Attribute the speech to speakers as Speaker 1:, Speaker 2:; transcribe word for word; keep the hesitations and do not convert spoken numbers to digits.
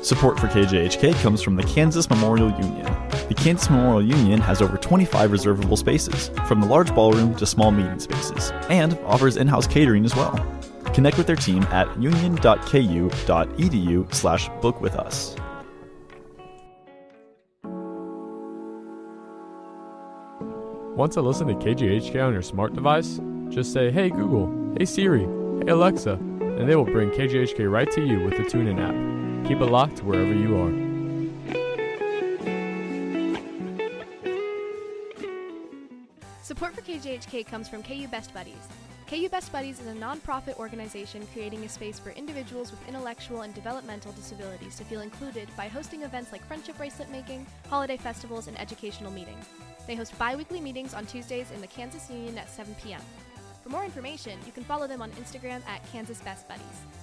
Speaker 1: Support for K J H K comes from the Kansas Memorial Union. The Kansas Memorial Union has over twenty-five reservable spaces, from the large ballroom to small meeting spaces, and offers in-house catering as well. Connect with their team at union.ku.edu slash book with us.
Speaker 2: Want to listen to K J H K on your smart device? Just say, "Hey Google, hey Siri, hey Alexa," and they will bring K J H K right to you with the TuneIn app. Keep it locked wherever you are.
Speaker 3: Support for K J H K comes from K U Best Buddies. K U Best Buddies is a non-profit organization creating a space for individuals with intellectual and developmental disabilities to feel included by hosting events like friendship bracelet making, holiday festivals, and educational meetings. They host bi-weekly meetings on Tuesdays in the Kansas Union at seven p.m. For more information, you can follow them on Instagram at Kansas Best Buddies.